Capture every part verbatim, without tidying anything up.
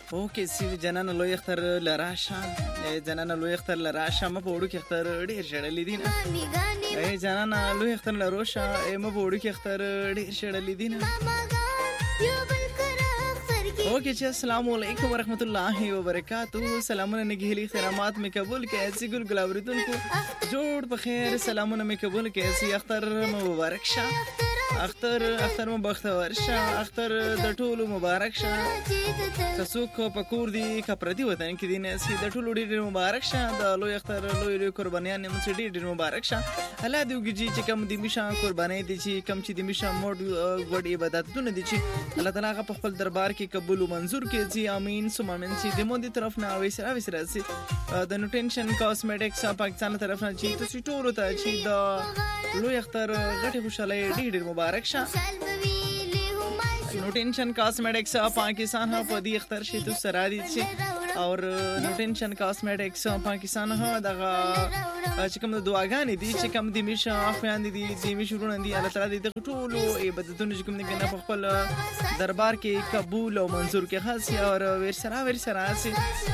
اوکې سی جنان لوی اختر لراشه جنان لوی اختر لراشه ما په وړو کې اختر ډیر شړلې دي نه ای جنان لوی اختر لروشه ما په وړو کې اختر ډیر شړلې دي نه اوکې چې السلام علیکم ورحمت الله وبرکاتہ سلامونه نګهلی خیرامات می قبول کې ایسی ګل ګلاب ردونکو جوړ په خیر سلامونه می قبول کې ایسی اختر مبارک شه اختر اختر مبختور شه اختر د ټولو مبارک شه تاسو کو پکور دی کپردی وطن کې دي نه سي د ټولو ډیر مبارک شه د لوی اختر لوی لوی قربانیان مو ډیر ډیر مبارک شه الله دې وګړي چې کم دي مشه قرباني دي چې کم چې دي مشه موډ غوډ عبادتونه دي چې الله تعالی هغه په خپل دربار کې قبول او منظور کړي چې امين سم امين چې د مو دي طرف نه اوي سره اوي سره سي د نوټنشن کاسمیټکس پاکستان طرف نه چې تاسو ټول ته چې د لوی اختر غټي خوشاله ډیر ډیر مبارک شه نوټنشن کاسمیټکس پاکستان ها په دې اختر شي تو سره دي چې اور نوټنشن کاسمیټکس پاکستان ها دغه چې کوم دعاګانې دي چې کوم د میشه افیان دي د میشه ورونه دي الله تعالی دې ټول عبادتونه چې کوم دي نه په خپل دربار کې قبول او منظور کې خاص اور ور سره ور سره سي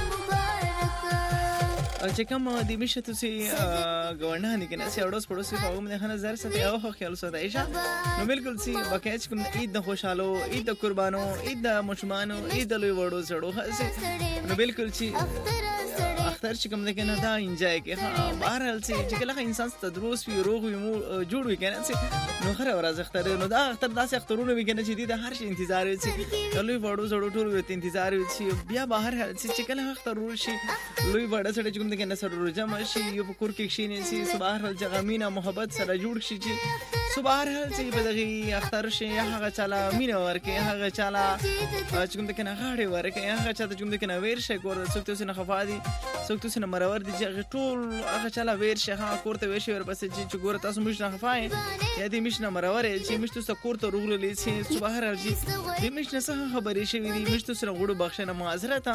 چې کوم د میشه تاسو ګورنه نه کنه سي اورس پړوسی په کوم نه نظر سره او خیال سره ایشا نو بالکل سي باکه چې کوم عید د خوشاله عید د قربانو عید د مشمانو عید د لوی وړو سره خاص نو بالکل چې اختر چې کوم نه کنه دا انجوای کې ها بهر حال چې چې کله انسان تدروس وي روغ وي جوړ وي کنه نو خره ورځ اختر نو دا اختر داسې اخترونه وي کنه چې د هر شي انتظار وي چې لوی وړو سره ټول وي انتظار وي چې بیا بهر حال چې کله اختر ورشي لوی وړو سره چې کوم نه کنه سره جمع شي یو په کور کې شي سي صباح حال جغامینا محبت سره جوړ شي چې صباح حال چې بدغي اختر شي هغه چاله مینا ورکه هغه چاله چې کوم نه کنه غاړي ورکه هغه چاته چې کوم نه کنه ویر شي کور څوک ته نه خفادي څوک تاسو نه مرور دي چې ټول هغه چاله ویر شي هغه کوړته ویر شي ورپسې چې ګوره تاسو مش نه خفای یا دې مش نه مرور چې مش تاسو کوړته روغلې چې صبح راځي دې مش نه څه خبرې شي دې مش تاسو غوړو بخښنه معذرت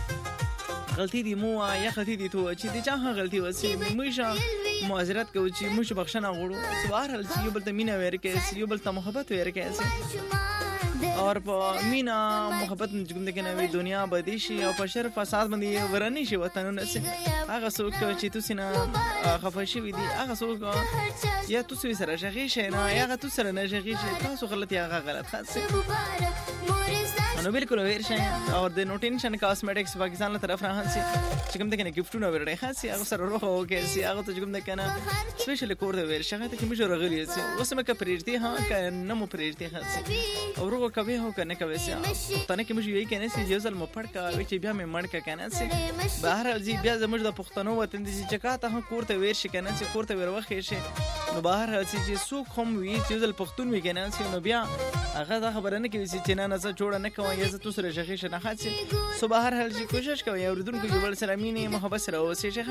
غلطی دی مو یا غلطی دی تو چې دې چا غلطی وسی مشه معذرت کوي چې مش بخښنه غوړو صبح راځي یو بل ته مینا ویر کې یو بل ته محبت ویر کې اور په مینا محبت کوم د کنه دنیا بدی شي او په شر فساد باندې ورنی شي وطنونه سه هغه څوک چې تاسو نه خفشي وي دي هغه څوک یا تاسو سره شغی شي نه هغه تاسو سره نه شغی شي تاسو غلط یا هغه غلط خاصه نو بالکل ویر شي او د نوټنشن کاسمیټکس پاکستان له طرف نه هانسي چې کوم د کنه گیفټونه ورړي خاصه هغه سره روخه وکي سي هغه ته کوم د کنه سپیشل کور د ویر شغه ته کې مجو رغلی سي اوس مکه پریږدي ها کنه مو پریږدي خاصه او روغه کوي هو کنه کوي سي پښتنه کې مجو یې کنه سي یو ځل مو پړ کا چې بیا مې مړ کا کنه سي بهر ځي بیا زموږ د پښتنو وطن دي چې کاته هو کور ته ویر شي کنه سي کور ته ویر وخې شي نو بهر ځي چې سوق هم وی چې ځل پښتون وی کنه سي نو بیا هغه دا خبره نه کوي چې نه نه څه جوړ نه کوي یا تاسو سره شخې شنه خاصه صبح هر حال چې کوشش کوي اوردونکو یو بل سره مینه محبت سره اوسې شه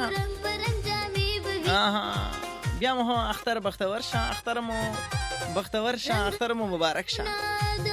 ها بیا مو اختر بختور شه اختر مو بختور شه اختر مو مبارک شه